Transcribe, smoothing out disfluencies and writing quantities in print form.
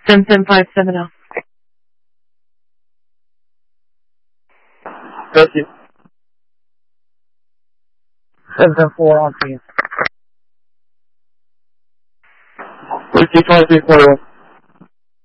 77570. Thank you. 774 on scene. Receive 2341.